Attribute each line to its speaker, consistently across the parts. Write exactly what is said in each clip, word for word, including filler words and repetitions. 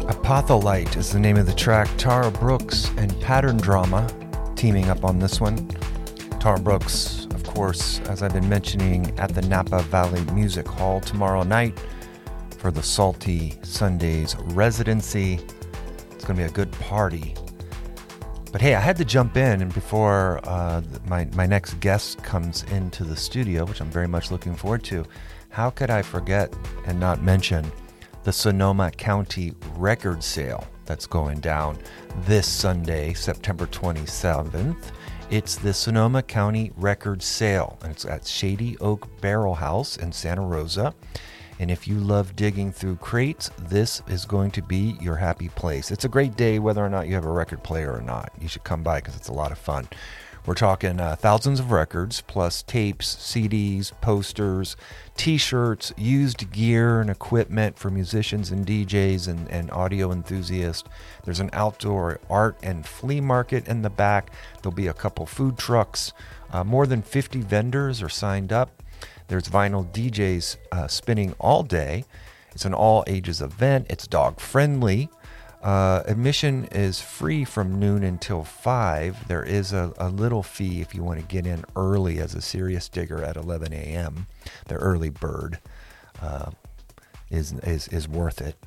Speaker 1: Apotholite is the name of the track. Tara Brooks and Pattern Drama teaming up on this one. Tara Brooks, of course, as I've been mentioning, at the Napa Valley Music Hall tomorrow night for the Salty Sundays residency. It's going to be a good party. But hey, I had to jump in, and before uh, my, my next guest comes into the studio, which I'm very much looking forward to, how could I forget and not mention the Sonoma County record sale that's going down this Sunday, September twenty-seventh. It's the Sonoma County record sale, and it's at Shady Oak Barrel House in Santa Rosa. And if you love digging through crates, this is going to be your happy place. It's a great day whether or not you have a record player or not. You should come by because it's a lot of fun. We're talking uh, thousands of records, plus tapes, C Ds, posters, T-shirts, used gear and equipment for musicians and D Js and, and audio enthusiasts. There's an outdoor art and flea market in the back. There'll be a couple food trucks. Uh, more than fifty vendors are signed up. There's vinyl D Js uh, spinning all day. It's an all-ages event. It's dog-friendly. Uh, admission is free from noon until five. There is a, a little fee if you want to get in early as a serious digger at eleven a.m. The early bird uh, is, is is worth it.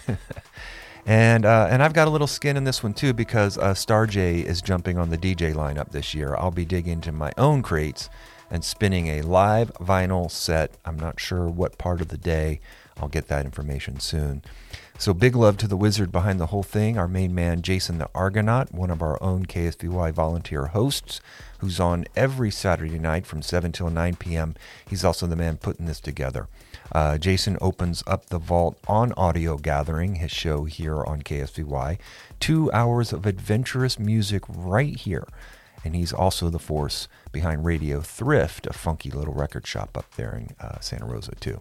Speaker 1: and uh, and I've got a little skin in this one too because uh, Star J is jumping on the D J lineup this year. I'll be digging into my own crates and spinning a live vinyl set. I'm not sure what part of the day. I'll get that information soon. So big love to the wizard behind the whole thing, our main man, Jason the Argonaut, one of our own K S V Y volunteer hosts, who's on every Saturday night from seven till nine p.m. He's also the man putting this together. Uh, Jason opens up the vault on Audio Gathering, his show here on K S V Y. Two hours of adventurous music right here. And he's also the force behind Radio Thrift, a funky little record shop up there in uh, Santa Rosa, too.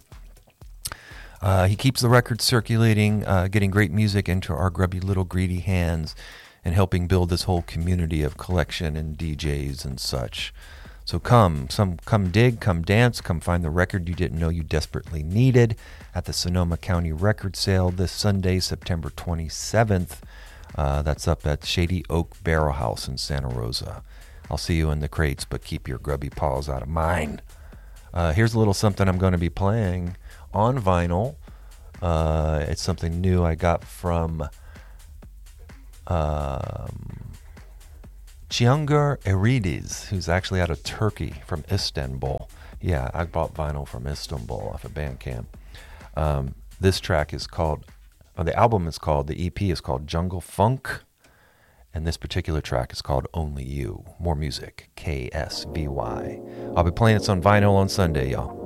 Speaker 1: Uh, he keeps the records circulating, uh, getting great music into our grubby little greedy hands, and helping build this whole community of collection and D Js and such. So come, some, come dig, come dance, come find the record you didn't know you desperately needed at the Sonoma County record sale this Sunday, September twenty-seventh. Uh, that's up at Shady Oak Barrel House in Santa Rosa. I'll see you in the crates, but keep your grubby paws out of mine. Uh, here's a little something I'm going to be playing on vinyl. Uh, it's something new I got from um, Ciangur Erides, who's actually out of Turkey, from Istanbul. Yeah, I bought vinyl from Istanbul off of Bandcamp. Um, this track is called, or the album is called, the E P is called Jungle Funk, and this particular track is called Only You. More music, K S V Y. I'll be playing this on vinyl on Sunday, y'all.